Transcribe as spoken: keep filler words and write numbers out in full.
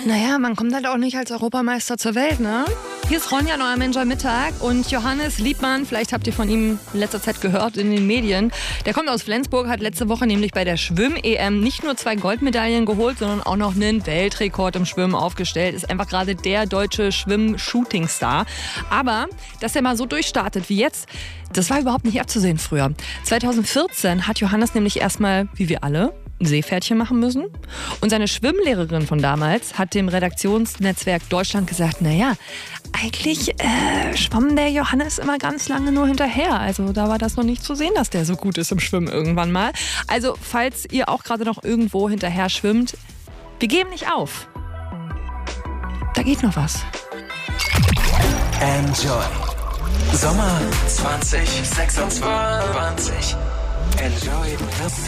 Naja, man kommt halt auch nicht als Europameister zur Welt, ne? Hier ist Ronja Neuer Mittag und Johannes Liebmann, vielleicht habt ihr von ihm in letzter Zeit gehört in den Medien. Der kommt aus Flensburg, hat letzte Woche nämlich bei der Schwimm-E M nicht nur zwei Goldmedaillen geholt, sondern auch noch einen Weltrekord im Schwimmen aufgestellt. Ist einfach gerade der deutsche Schwimm-Shooting-Star. Aber, dass er mal so durchstartet wie jetzt, das war überhaupt nicht abzusehen früher. zweitausendvierzehn hat Johannes nämlich erstmal, wie wir alle, ein Seepferdchen machen müssen. Und seine Schwimmlehrerin von damals hat dem Redaktionsnetzwerk Deutschland gesagt, naja, eigentlich äh, schwamm der Johannes immer ganz lange nur hinterher. Also da war das noch nicht zu sehen, dass der so gut ist im Schwimmen irgendwann mal. Also falls ihr auch gerade noch irgendwo hinterher schwimmt, wir geben nicht auf. Da geht noch was. Enjoy. Sommer zwanzig sechsundzwanzig. Enjoy the